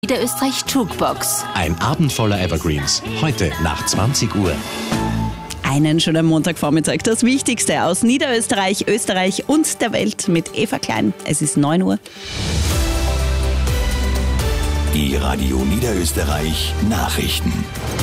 Niederösterreich Jukebox. Ein Abend voller Evergreens. Heute nach 20 Uhr. Einen schönen Montagvormittag. Das Wichtigste aus Niederösterreich, Österreich und der Welt mit Eva Klein. Es ist 9 Uhr. Die Radio Niederösterreich Nachrichten.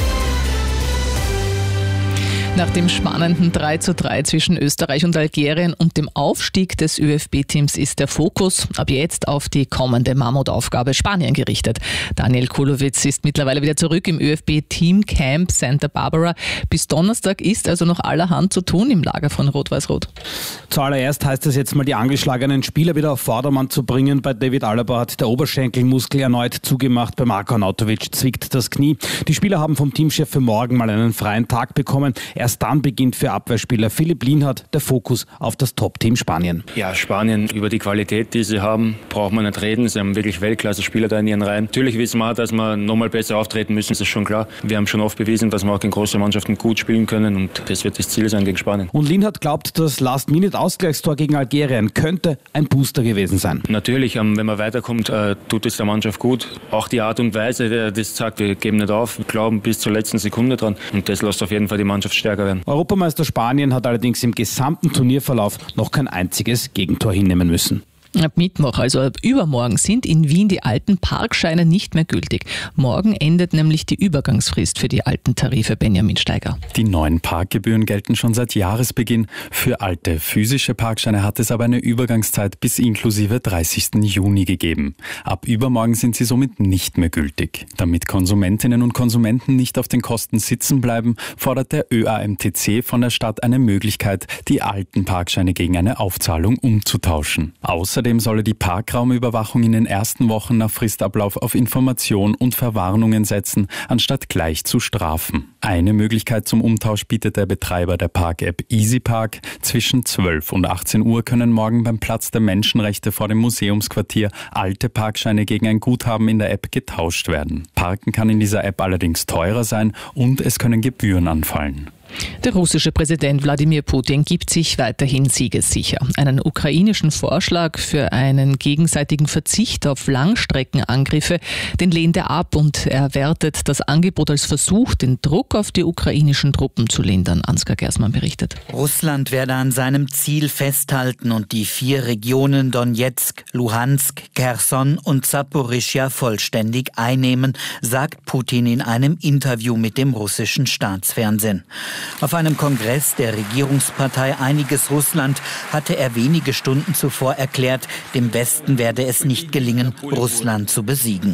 Nach dem spannenden 3:3 zwischen Österreich und Algerien und dem Aufstieg des ÖFB-Teams ist der Fokus ab jetzt auf die kommende Mammutaufgabe Spanien gerichtet. Daniel Kulowitz ist mittlerweile wieder zurück im ÖFB-Teamcamp Santa Barbara. Bis Donnerstag ist also noch allerhand zu tun im Lager von Rot-Weiß-Rot. Zuallererst heißt es jetzt mal, die angeschlagenen Spieler wieder auf Vordermann zu bringen. Bei David Alaba hat der Oberschenkelmuskel erneut zugemacht. Bei Marko Arnautovic zwickt das Knie. Die Spieler haben vom Teamchef für morgen mal einen freien Tag bekommen. Erst dann beginnt für Abwehrspieler Philipp Lienhardt der Fokus auf das Top-Team Spanien. Ja, Spanien, über die Qualität, die sie haben, braucht man nicht reden. Sie haben wirklich Weltklasse-Spieler da in ihren Reihen. Natürlich wissen wir auch, dass wir nochmal besser auftreten müssen, das ist schon klar. Wir haben schon oft bewiesen, dass wir auch gegen große Mannschaften gut spielen können und das wird das Ziel sein gegen Spanien. Und Lienhardt glaubt, das Last-Minute-Ausgleichstor gegen Algerien könnte ein Booster gewesen sein. Natürlich, wenn man weiterkommt, tut es der Mannschaft gut. Auch die Art und Weise, das sagt, wir geben nicht auf, wir glauben bis zur letzten Sekunde dran und das lässt auf jeden Fall die Mannschaft stärker werden. Europameister Spanien hat allerdings im gesamten Turnierverlauf noch kein einziges Gegentor hinnehmen müssen. Ab Mittwoch, also ab übermorgen, sind in Wien die alten Parkscheine nicht mehr gültig. Morgen endet nämlich die Übergangsfrist für die alten Tarife. Benjamin Steiger. Die neuen Parkgebühren gelten schon seit Jahresbeginn. Für alte physische Parkscheine hat es aber eine Übergangszeit bis inklusive 30. Juni gegeben. Ab übermorgen sind sie somit nicht mehr gültig. Damit Konsumentinnen und Konsumenten nicht auf den Kosten sitzen bleiben, fordert der ÖAMTC von der Stadt eine Möglichkeit, die alten Parkscheine gegen eine Aufzahlung umzutauschen. Außerdem solle die Parkraumüberwachung in den ersten Wochen nach Fristablauf auf Information und Verwarnungen setzen, anstatt gleich zu strafen. Eine Möglichkeit zum Umtausch bietet der Betreiber der Park-App EasyPark. Zwischen 12 und 18 Uhr können morgen beim Platz der Menschenrechte vor dem Museumsquartier alte Parkscheine gegen ein Guthaben in der App getauscht werden. Parken kann in dieser App allerdings teurer sein und es können Gebühren anfallen. Der russische Präsident Wladimir Putin gibt sich weiterhin siegessicher. Einen ukrainischen Vorschlag für einen gegenseitigen Verzicht auf Langstreckenangriffe, den lehnt er ab und er wertet das Angebot als Versuch, den Druck auf die ukrainischen Truppen zu lindern. Ansgar Gersmann berichtet. Russland werde an seinem Ziel festhalten und die 4 Regionen Donetsk, Luhansk, Cherson und Saporischschja vollständig einnehmen, sagt Putin in einem Interview mit dem russischen Staatsfernsehen. Auf einem Kongress der Regierungspartei Einiges Russland hatte er wenige Stunden zuvor erklärt, dem Westen werde es nicht gelingen, Russland zu besiegen.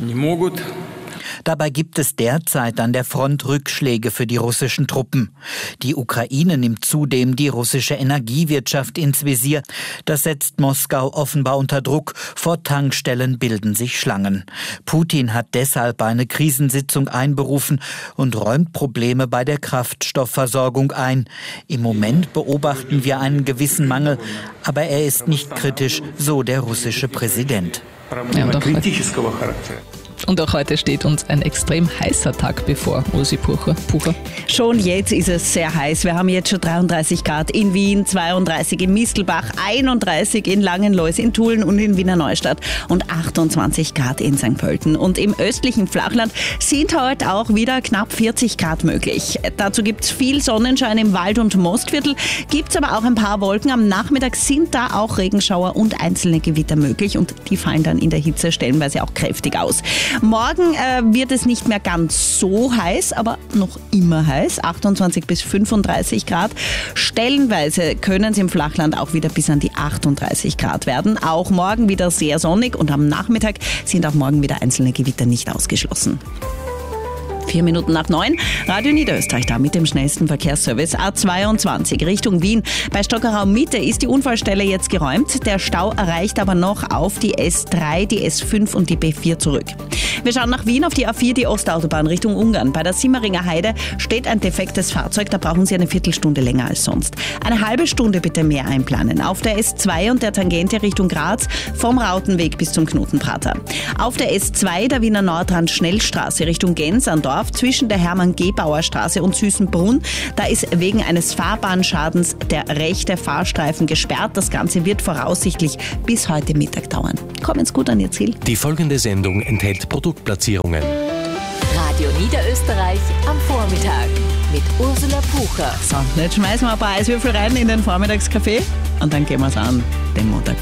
Dabei gibt es derzeit an der Front Rückschläge für die russischen Truppen. Die Ukraine nimmt zudem die russische Energiewirtschaft ins Visier. Das setzt Moskau offenbar unter Druck. Vor Tankstellen bilden sich Schlangen. Putin hat deshalb eine Krisensitzung einberufen und räumt Probleme bei der Kraftstoffversorgung ein. Im Moment beobachten wir einen gewissen Mangel, aber er ist nicht kritisch, so der russische Präsident. Und auch heute steht uns ein extrem heißer Tag bevor, Ursi Pucher. Schon jetzt ist es sehr heiß. Wir haben jetzt schon 33 Grad in Wien, 32 in Mistelbach, 31 in Langenlois, in Tulln und in Wiener Neustadt und 28 Grad in St. Pölten. Und im östlichen Flachland sind heute auch wieder knapp 40 Grad möglich. Dazu gibt es viel Sonnenschein im Wald- und Mostviertel, gibt es aber auch ein paar Wolken. Am Nachmittag sind da auch Regenschauer und einzelne Gewitter möglich und die fallen dann in der Hitze stellenweise auch kräftig aus. Morgen wird es nicht mehr ganz so heiß, aber noch immer heiß, 28 bis 35 Grad. Stellenweise können es im Flachland auch wieder bis an die 38 Grad werden. Auch morgen wieder sehr sonnig und am Nachmittag sind auch morgen wieder einzelne Gewitter nicht ausgeschlossen. 4 Minuten nach 9. Radio Niederösterreich da mit dem schnellsten Verkehrsservice A22 Richtung Wien. Bei Stockerau Mitte ist die Unfallstelle jetzt geräumt. Der Stau erreicht aber noch auf die S3, die S5 und die B4 zurück. Wir schauen nach Wien auf die A4, die Ostautobahn Richtung Ungarn. Bei der Simmeringer Heide steht ein defektes Fahrzeug. Da brauchen Sie eine Viertelstunde länger als sonst. Eine halbe Stunde bitte mehr einplanen. Auf der S2 und der Tangente Richtung Graz vom Rautenweg bis zum Knotenprater. Auf der S2 der Wiener Nordrand Schnellstraße Richtung Gensandorf Oberstdorf zwischen der Hermann-Gebauer-Straße und Süßenbrunn. Da ist wegen eines Fahrbahnschadens der rechte Fahrstreifen gesperrt. Das Ganze wird voraussichtlich bis heute Mittag dauern. Kommen's gut an Ihr Ziel. Die folgende Sendung enthält Produktplatzierungen. Radio Niederösterreich am Vormittag mit Ursula Pucher. So, jetzt schmeißen wir ein paar Eiswürfel rein in den Vormittagskaffee und dann gehen wir's an, den Montag.